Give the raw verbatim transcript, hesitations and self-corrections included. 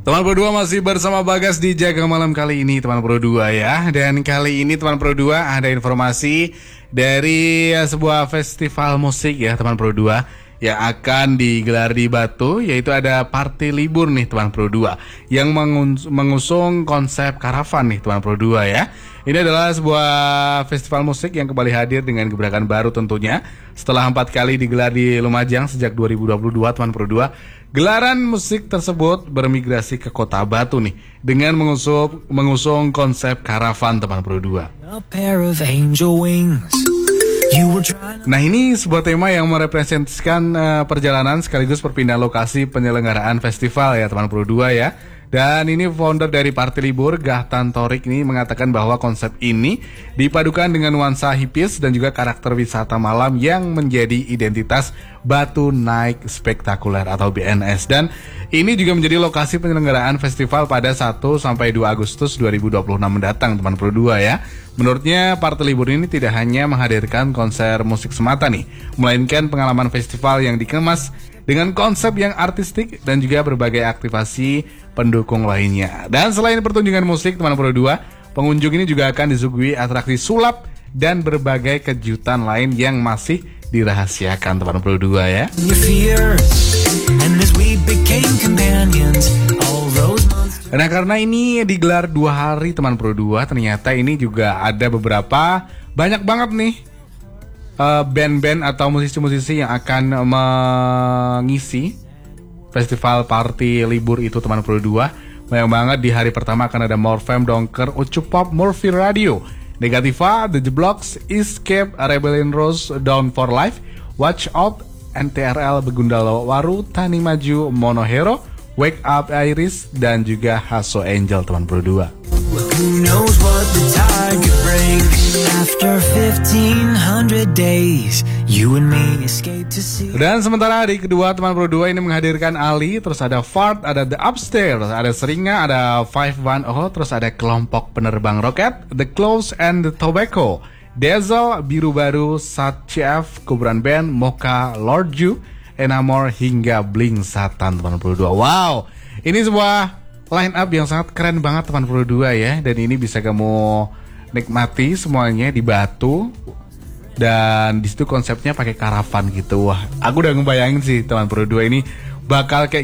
Teman Pro dua masih bersama Bagas di Jaga Malam kali ini, teman Pro dua ya. Dan kali ini teman Pro dua ada informasi dari sebuah festival musik ya teman Pro dua yang akan digelar di Batu, yaitu ada party libur nih teman Pro dua yang mengusung konsep karavan nih teman Pro dua ya. Ini adalah sebuah festival musik yang kembali hadir dengan gebrakan baru tentunya. Setelah empat kali digelar di Lumajang sejak dua ribu dua puluh dua teman Pro dua, gelaran musik tersebut bermigrasi ke kota Batu nih dengan mengusung, mengusung konsep karavan teman Pro dua. Nah, ini sebuah tema yang merepresentasikan uh, perjalanan sekaligus perpindahan lokasi penyelenggaraan festival ya teman Pro dua ya. Dan ini founder dari Party Libur, Gahtan Torik ini mengatakan bahwa konsep ini dipadukan dengan nuansa hippies dan juga karakter wisata malam yang menjadi identitas Batu Night Spektakuler atau B N S. Dan ini juga menjadi lokasi penyelenggaraan festival pada satu sampai dua Agustus dua ribu dua puluh enam mendatang teman Pro dua ya. Menurutnya Party Libur ini tidak hanya menghadirkan konser musik semata nih, melainkan pengalaman festival yang dikemas dengan konsep yang artistik dan juga berbagai aktivasi pendukung lainnya. Dan selain pertunjukan musik teman Pro dua, pengunjung ini juga akan disuguhi atraksi sulap dan berbagai kejutan lain yang masih dirahasiakan teman Pro dua ya. Nah, karena ini digelar dua hari teman Pro dua, ternyata ini juga ada beberapa banyak banget nih Uh, band-band atau musisi-musisi yang akan mengisi festival party libur itu teman Pro dua. Banyak banget. Di hari pertama akan ada Morfem, Donker, Ucup Pop, Murphy Radio, Negativa, The Blocks, Escape, Rebellion Rose, Down for Life, Watch Out, N T R L, Begundalo Waru, Tani Maju, Monohero, Wake Up Iris, dan juga Haso Angel teman Pro dua. Who knows what the tide could bring after fifteen hundred days you and me escape to see. Dan sementara hari kedua teman Pro dua ini menghadirkan Ali, terus ada Fart, ada The Upstairs, ada Seringa, ada five one zero, terus ada kelompok penerbang roket, The Close and the Tobacco, Dezo, Biru Baru, Sat C F, Kuburan Band, Mocha, Lord Ju, Enamor, hingga Bling Satan teman Pro dua. Wow, ini sebuah line up yang sangat keren banget teman Pro dua ya. Dan ini bisa kamu nikmati semuanya di Batu. Dan disitu konsepnya pakai karavan gitu. Wah, aku udah ngebayangin sih teman Pro dua ini bakal kayak